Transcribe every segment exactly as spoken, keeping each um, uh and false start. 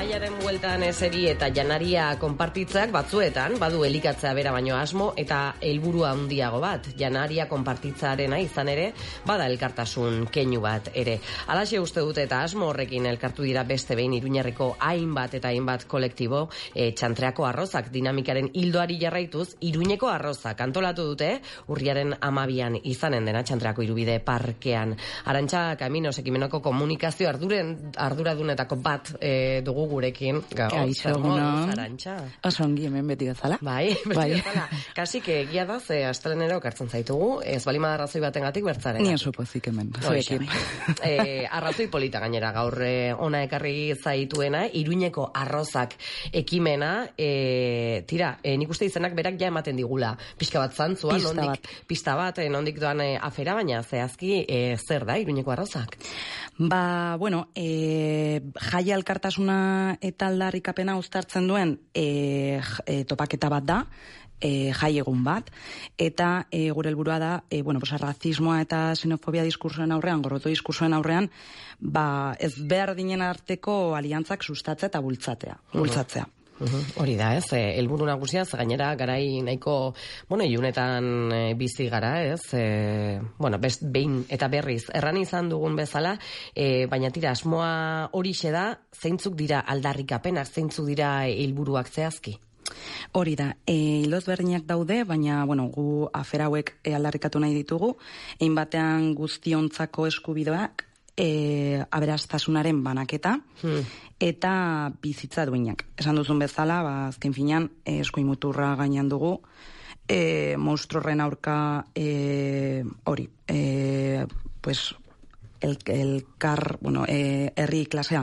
maiaren bueltan eseri eta janaria konpartitzeak batzuetan badu elikatzea bera baino asmo eta helburua handiago bat. Janaria konpartitzearena izan ere bada elkartasun keinu bat ere. Halaxe uste dute eta asmo horrekin elkartu dira beste behin Iruñerriko hainbat eta hainbat kolektibo. E, Txantreako arrozak dinamikaren hildoari jarraituz Iruñeko arrozak antolatu dute urriaren hamabian izanen dena Txantreako Irubide parkean. Arantxa Kaminos ekimenoko komunikazio arduren arduradunetako bat e, dugu gurekin. Kaixo, no? Arantxa. Oso ongi hemen beti bezala. Bai, beti bai. Bezala. Kasik egia da, ze astrenero kartzen zaitugu, ez balima arrazoi batengatik bertzaren. Nien supozik hemen. Zoekin. e, arrazoi polita gainera, gaur e, ona ekarri zaituena, Iruñeko arrozak ekimena, e, tira, e, nik uste izenak berak ja ematen digula. Pixka bat zantzua, pista nondik, bat. Pista bat, e, nondik doan e, afera, baina zehazki e, zer da Iruñeko arrozak? Ba, bueno, e, jaia elkartasuna eta aldarrikapena uztartzen duen e, e, topaketa bat da, e, jai egun bat, eta e, gure helburua da, e, bueno, pues, razismoa eta xenofobia diskursoen aurrean, gorroto diskursoen aurrean, ba, ez behar dinen arteko aliantzak sustatzea eta bultzatzea. bultzatzea. Uhum, hori da, ez, helburu nagusia, gainera garai nahiko, bueno, ilunetan e, bizi gara, ez, e, bueno, best, behin eta berriz, erran izan dugun bezala, e, baina tira, asmoa horixe da, zeintzuk dira aldarrikapenak, zeintzuk dira helburuak zehazki? Hori da, e, hiloz berdinak daude, baina, bueno, gu afera hauek e, aldarrikatu nahi ditugu, egin batean guztiontzako eskubideak, E, aberastasunaren banaketa hmm. eta bizitza duinak. Esan duzun bezala, ba, azken finean, e, eskuin muturra gainean dugu, e, monstruorren aurka e, hori, e, pues, el, el kar, bueno, e, herri klasea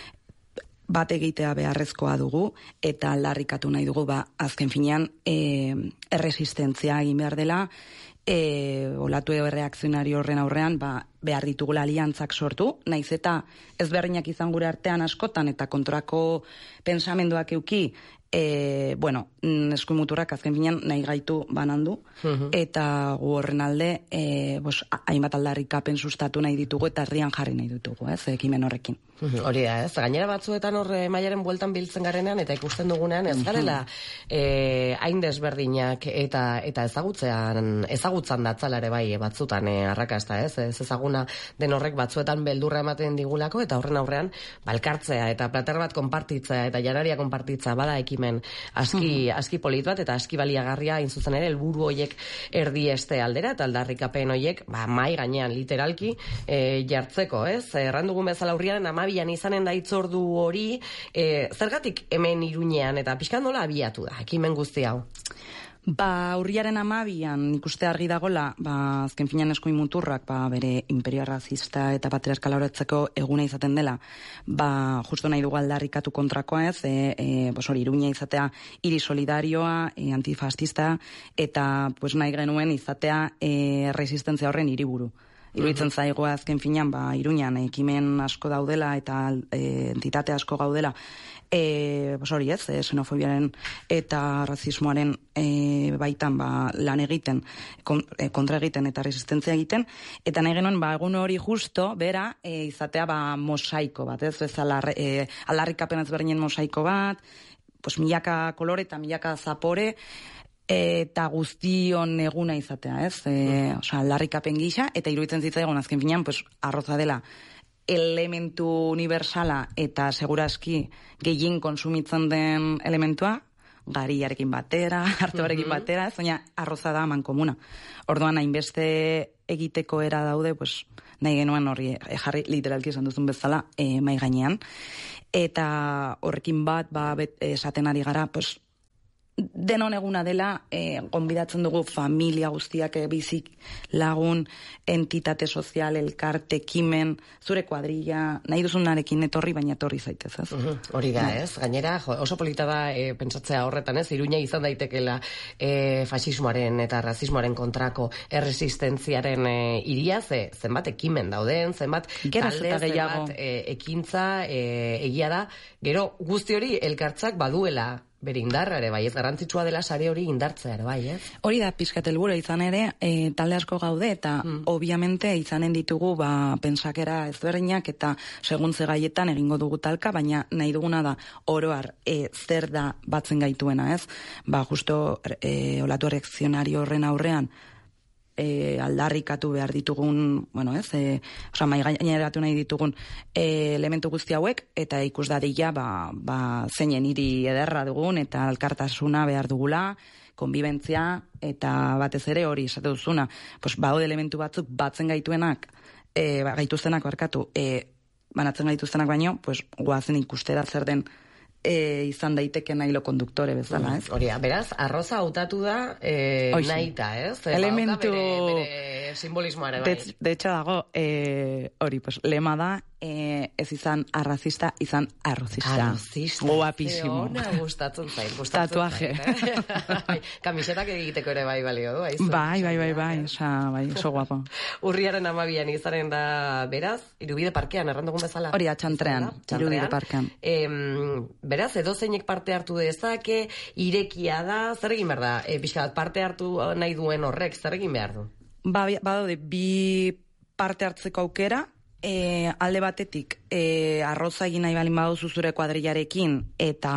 bat egitea beharrezkoa dugu, eta aldarrikatu nahi dugu, ba, azken finean, e, erresistentzia egin behar dela, E, olatu erreakzionari horren aurrean ba, behar ditugula aliantzak sortu, naiz eta ezberdinak izan gure artean askotan eta kontrako pensamenduak euki, e, bueno, eskuin muturrak azken finean nahi gaitu banandu, uh-huh. eta gu horren alde e, bos, hainbat aldarrikapen sustatu nahi ditugu eta herrian jarri nahi ditugu, ez, ekimen horrekin. Uh-huh. Hori da, ez, gainera batzuetan horre mailaren bueltan biltzen garenean eta ikusten dugunean ez garela e, hain desberdinak eta eta ezagutzean ezagutzan datzalare bai batzutan e, arrakasta, ez, ez ezaguna den horrek batzuetan beldurra ematen digulako eta horren aurrean balkartzea eta plater bat konpartitzea eta janaria konpartitzea bada ekimen aski, uh-huh. aski polit bat eta aski baliagarria hain zuzen ere helburu hoiek erdieste aldera eta aldarrikapen hoiek ba, mai gainean literalki e, jartzeko, ez, errandugun bezala urriaren hamabian izanen da hitzordu hori, e, zergatik hemen Iruñean eta pixkan nola abiatu da ekimen guzti hau? Ba, urriaren hamabian ikuste argi dagola, ba, azken finean eskuin muturrak, ba, bere imperio arrazista eta patriarkala horetzeko eguna izaten dela, ba, justo nahi dugu aldarrikatu kontrakoa ez, e, e, bos, hori, Iruña izatea hiri solidarioa, e, antifascista, eta pues, nahi genuen izatea e, resistentzia horren hiriburu. Iruditzen zaigu azken finean, ba, Iruñan ekimen asko daudela eta e, entitate asko gaudela, e, bos hori ez, e, xenofobiaren eta razismoaren e, baitan ba, lan egiten, kon, e, kontra egiten eta resistentzia egiten, eta nahi genuen ba, egun hori justo, bera, e, izatea ba, mosaiko bat, ez, ez alar, e, aldarrikapen ezberdinen mosaiko bat, pues, milaka kolore eta milaka zapore, eta guztion eguna izatea, ez? E, mm. Osa, aldarrikapen gisa, eta iruditzen zitzaigun azken finean, pues, arroza dela elementu universala eta segurazki gehien konsumitzen den elementua, gariarekin batera, hartuarekin mm-hmm. batera, ez, baina arroza da mankomuna. Orduan, hainbeste egiteko era daude, pues, nahi genuen hori jarri literalki esan duzun bezala e, mai gainean. Eta horrekin bat, ba, bet, esaten ari gara, pues, denon eguna dela, eh, gonbidatzen dugu familia guztiak, eh, bizik lagun, entitate sozial, elkarte, ekimen, zure kuadrilla, nahi duzunarekin etorri, baina etorri zaitez, ez? Uh-huh. Hori da, ez? Gainera, jo, oso polita da e, pentsatzea horretan, ez? Iruña izan daitekela e, fasismoaren eta razismoaren kontrako erresistentziaren e, iria, ze, zenbat ekimen dauden, zenbat talde, zenbat e, ekintza, e, egia da, gero guzti hori elkartzak baduela bere indarra ere bai, ez garrantzitsua dela sare hori indartzea ere bai, ez? Hori da pizkat helburua izan ere, e, talde asko gaude eta mm. obviamente izanen ditugu ba pentsakera ezberdinak eta segun ze gaietan egingo dugu talka, baina nahi duguna da oroar e, zer da batzen gaituena, ez? Ba justo e, olatu reakzionario horren aurrean E, aldarrikatu behar ditugun, bueno, ez, e, oza, mai gaineratu nahi ditugun e, elementu guzti hauek, eta ikus dadila, ba, ba, zeinen hiri ederra dugun, eta alkartasuna behar dugula, konbibentzia, eta batez ere hori esate duzuna, pues, baude elementu batzuk batzen gaituenak, e, ba, gaituztenak barkatu, e, banatzen gaituztenak baino, pues, guazen ikustera zer den E, izan daiteke nailo konduktore bezala, ez? Hori, beraz, arroza hautatu da e, nahita, ez? Elementu... Bere, bere simbolismoare, bai. De, de hecho dago, e, hori, pues, lema da, e, ez izan arrazista, izan arrozista. Arrozista. Guapísimo. Ona, gustatzen zain, gustatzen Tatuaje. zain. Eh? Kamisetak egiteko ere bai balio du, aizu. Bai, bai, bai, bai, oza, bai, oso guapo. Urriaren amabian izanen da, beraz, Irubide Parkean, errandugun bezala. Hori da, txantrean, Irubide Parkean. E, beraz, edo zeinek parte hartu dezake, irekia da, zer egin behar da? E, pixka bat, parte hartu nahi duen horrek, zer egin behar du? Ba, badaude, bi parte hartzeko aukera, e, alde batetik, e, arroza egin nahi balin baduzu zure kuadrillarekin, eta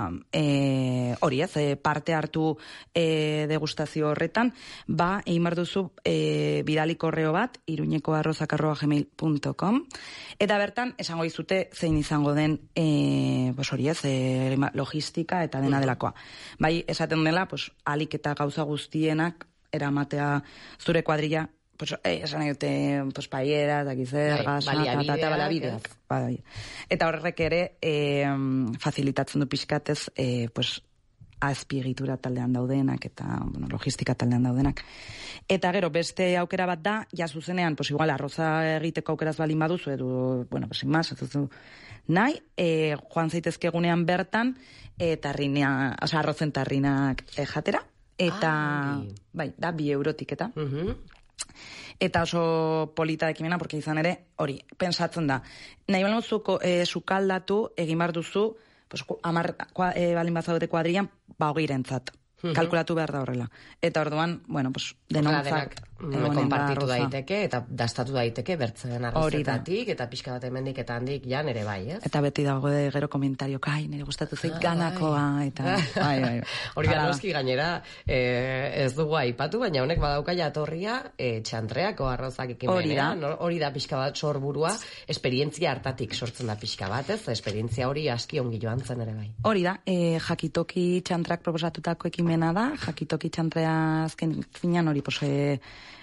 e, hori ez, e, parte hartu e, degustazio horretan, ba, egin behar duzu e, bidali korreo bat, iruñeko arrozak arroba gmail punto com, eta bertan, esango izute zein izango den, e, pues hori ez, e, logistika eta dena delakoa. Bai, esaten dela, pues, alik eta gauza guztienak, eramatea zure kuadrilla, pues, eh, esan nahi dute, pues, paiera, dakizer, gasa, eta balabideak. Bai. Eta horrek ere, eh, facilitatzen du pixkatez, eh, pues, azpiegitura taldean daudenak, eta, bueno, logistika taldean daudenak. Eta gero, beste aukera bat da, ja zuzenean, pues, igual, arroza egiteko aukeraz balin baduzu, edo, bueno, pues, inmaz, ez duzu nahi, eh, joan zaitezke egunean bertan, eh, tarrina, oza, arrozen tarrinak eh, jatera, eta, ah, bai, da, bi eurotik eta. Uh-huh. Eta oso polita ekimena, porque izan ere, hori, pensatzen da. Nahi balen zuko, e, sukaldatu, egin behar duzu, pues, amar, e, balin bazaute kuadrian, ba, hogeirentzat. Uh-huh. Kalkulatu behar da horrela. Eta orduan, bueno, pues, denontzak... konpartitu daiteke, eta dastatu daiteke, bertzen arrozetatik, eta pixka bat emendik eta handik jan ere bai, ez? Eta beti dago de gero komentario, kai, nire gustatu zait ganakoa, eta... Bai, bai. Hori da, noski gainera, eh, ez dugu aipatu, baina honek badauka jatorria, eh, txantreako arrozak ekimenea, hori da pixka bat sorburua, esperientzia hartatik sortzen da pixka bat, ez? Esperientzia hori aski ongi joan zen ere bai. Hori da, eh, jakitoki txantrak proposatutako ekimena da, jakitoki txantrea azken finan hori, pues, eh,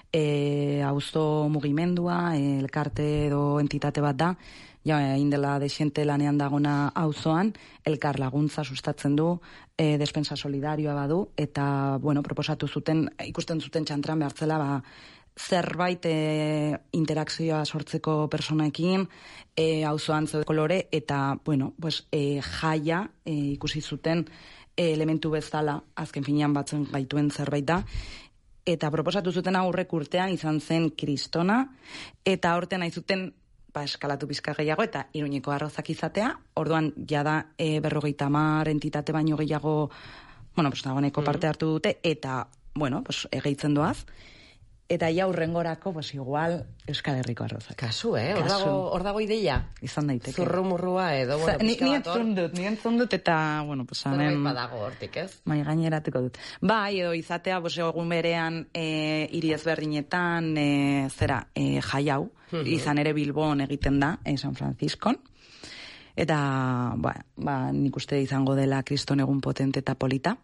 E, auzo mugimendua, e, elkarte edo entitate bat da, ja, indela desiente lanean dagona auzoan, elkar laguntza sustatzen du, e, despensa solidarioa badu, eta, bueno, proposatu zuten, ikusten zuten txantran behartzela, ba, zerbait e, interakzioa sortzeko personekin, e, auzoan zeu kolore, eta, bueno, pues, e, jaia e, ikusi zuten e, elementu bezala, azken finean batzen gaituen zerbait da, eta proposatu zuten aurrek urtean izan zen kristona, eta aurten nahi zuten ba, eskalatu pizka gehiago, eta Iruñeko arrozak izatea, orduan jada e, berrogeita hamar entitate baino gehiago, bueno, pues, dagoeneko mm. parte hartu dute, eta, bueno, pues, egeitzen doaz, eta ja urrengorako, pues, igual, Euskal Herriko arrozak. Kasu, eh? Hor dago, hor dago ideia. Izan daiteke. Zurrumurrua edo, bueno, ni, ni entzun dut, ni entzun dut, eta, bueno, pues, hemen... Zerbait badago hortik, ez? Mai gaineratuko dut. Bai, edo izatea, pues, egun berean, e, hiri ezberdinetan, e, zera, e, jaiau, uh-huh. izan ere Bilbon egiten da, e, San Franciscon, eta, ba, ba, nik uste izango dela kriston egun potente eta polita.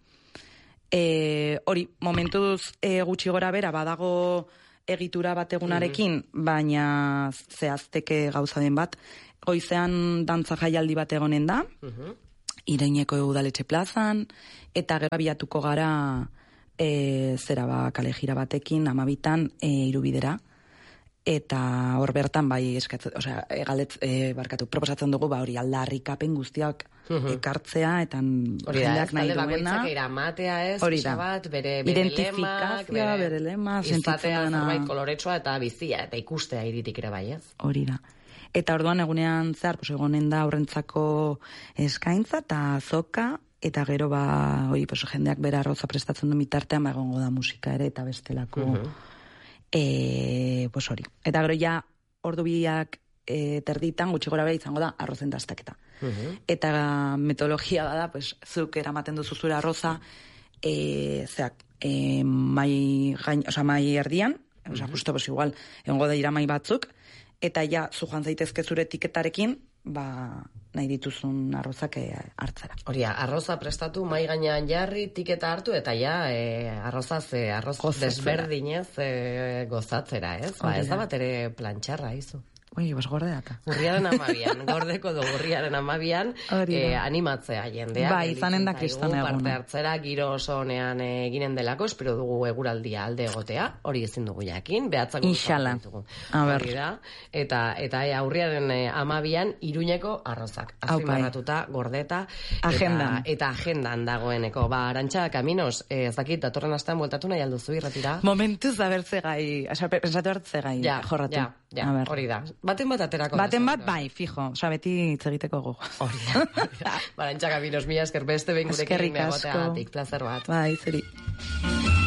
E, hori, momentuz e, gutxi gora bera, badago egitura bat egunarekin, mm-hmm. baina zehazteke gauza den bat, goizean dantza jaialdi bat egonen da, mm-hmm. Iruñeko udaletxe plazan, eta gero abiatuko gara e, zera ba, kale jira batekin, amabitan, e, Irubidera, eta hor bertan bai eskatzen, osea, e, galet, e, barkatu, proposatzen dugu, ba hori aldarrikapen guztiak uh-huh. ekartzea, eta jendeak nahi duena. Iramatea ez, pisa bat, bere, bere lemak, bere, bere lemak, izatea zerbait koloretsua eta bizia, eta ikustea iritik ere bai ez. Hori da. Eta orduan egunean zehar, pues, egonen da aurrentzako eskaintza eta azoka, eta gero ba, oi, pues, jendeak bera arroza prestatzen du bitartean, ba, egongo da musika ere, eta bestelako, uh-huh. e, pues hori. Eta gero ja, ordu biak e, terditan, gutxi gora bera izango da, arrozen dastaketa. Uh-huh. Eta metodologia bada, pues, zuk eramaten duzu zure arroza, e, zeak, e, mai, gain, oza, mai erdian, uh-huh. oza, justo, pues, igual, egongo da iramai batzuk, eta ja, zu joan zaitezke zure tiketarekin, ba, nahi dituzun arrozak hartzera. Horia, arroza prestatu, mai gainean jarri, tiketa hartu, eta ja, e, arroza ze, arroz desberdinez e, gozatzera, ez? Ba, ez da bat ere plantxarra, izu. Ui, bas gordeata. Urriaren amabian, gordeko du urriaren amabian, eh, animatzea jendea. Ba, izanen da kriston egun. Parte hartzera, giro oso honean eginen delako, espero dugu eguraldia alde egotea, hori ezin dugu jakin, behatzak Inshala. A ber. Eta, eta e, urriaren amabian, Iruñeko arrozak. Azpimarratuta, gordeta. Agendan. Eta, eta agendan dagoeneko. Ba, Arantxa, Kaminos, eh, ez dakit, datorren astean bueltatu nahi alduzu irratira. Momentuz da bertzegai, asa, pensatu hartzegai ja, jorratu. Ja, ja, hori da. Baten bat aterako. Baten bat, bai, fijo. Osa, beti hitz egiteko gogo. Hori da. Barantxa Kaminos, mila esker beste behin gurekin egoteagatik. Plazer bat. Bai, zeri.